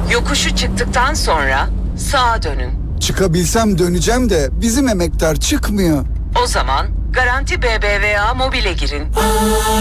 Yokuşu çıktıktan sonra sağa dönün. Çıkabilsem döneceğim de bizim emektar çıkmıyor. O zaman Garanti BBVA Mobil'e girin.